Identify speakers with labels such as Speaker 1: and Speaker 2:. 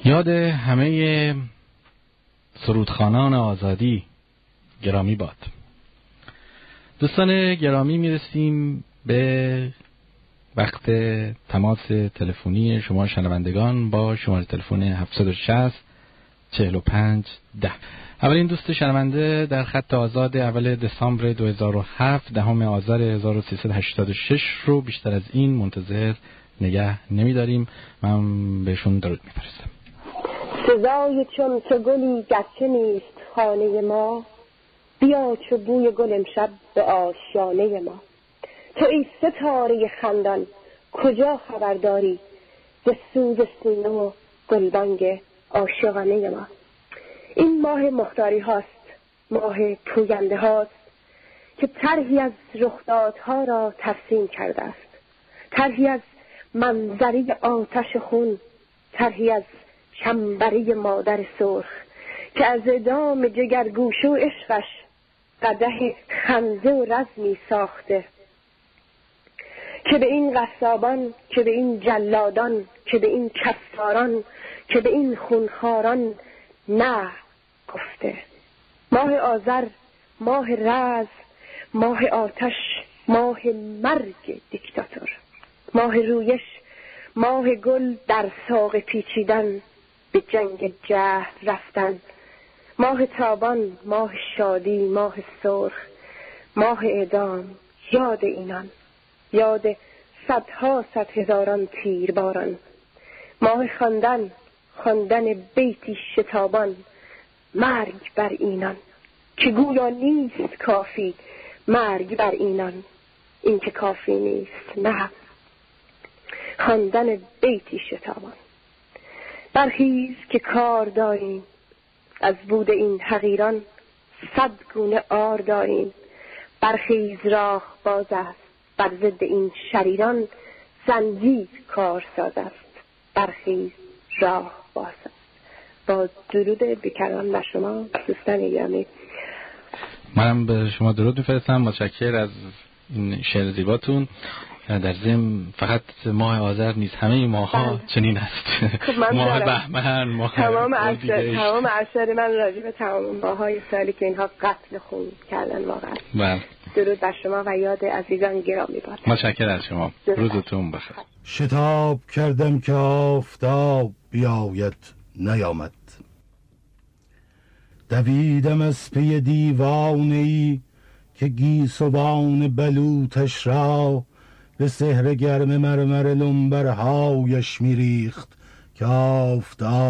Speaker 1: یاد همه سرودخوانان آزادی گرامی باد. دوستان گرامی، میرسیم به وقت تماس تلفنی شما شنوندگان با شماره تلفن 760 45 10. اولین دوست شنونده در خط آزاد اول دسامبر 2007 دهم آذر 1386 رو بیشتر از این منتظر نگه نمی‌داریم. من بهشون درود می‌فرستم.
Speaker 2: سزای چون تو گلی گرچه نیست خانه ما، بیا چو بوی گل امشب به آشیانه ما. تو ای ستاره خندان کجا خبر داری، ز سوز سینه و گلبانگ عاشقانه ما. این ماه مختاری هاست، ماه پوینده هاست که طرحی از رخدادها را ترسیم کرده است، طرحی از منظری آتش خون، طرحی از چنبری مادر سرخ که از ادام جگرگوش و عشقش قدح خنزه و رزمی ساخته، که به این غصابان، که به این جلادان، که به این کفتاران، که به این خونخواران نه گفته. ماه آذر، ماه رز، ماه آتش، ماه مرگ دیکتاتور، ماه رویش، ماه گل در ساق پیچیدن، به جنگ جهل رفتن، ماه تابان، ماه شادی، ماه سرخ، ماه اعدام. یاد اینان، یاد صدها صد هزاران تیرباران، ماه خواندن، خواندن بیتی شتابان، مرگ بر اینان که گویا نیست کافی، مرگ بر اینان این که کافی نیست، نه خواندن بیتی شتابان. برخیز که کار داریم، از بود این حقیران 100 گونه آر داریم. برخیز راه باز است، بر ضد این شریران زنجیر کار ساز است. برخیز راه باز است. با درود بیکران بر شما دوستان گرامی.
Speaker 1: منم به شما درود میفرستم. متشکر از این شعر زیباتون. در ضمن فقط ماه آذر نیست، همه ماها چنین است. ماه بهمن، ماه
Speaker 2: تمام اعشار من راجع به تمام ماهای سالی که اینها قتل خون کردن واقعا.
Speaker 1: بله.
Speaker 2: درود بر شما و یاد عزیزان گرامی باد.
Speaker 1: متشکر از شما. روزتون بخیر.
Speaker 3: شتاب کردم که آفتاب بیاید نیامد، دویدم از پی دیوانه‌ای که گیسوان بلوطش را به سحر گرم مرمر لنبرهایش میریخت که آفتاب